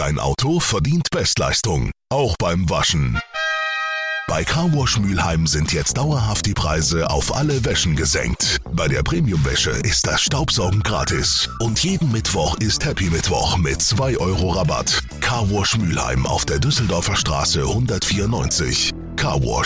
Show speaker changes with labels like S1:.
S1: Dein Auto verdient Bestleistung, auch beim Waschen. Bei Carwash Mülheim sind jetzt dauerhaft die Preise auf alle Wäschen gesenkt. Bei der Premium-Wäsche ist das Staubsaugen gratis. Und jeden Mittwoch ist Happy Mittwoch mit 2 € Rabatt. Carwash Mülheim auf der Düsseldorfer Straße 194. Carwash.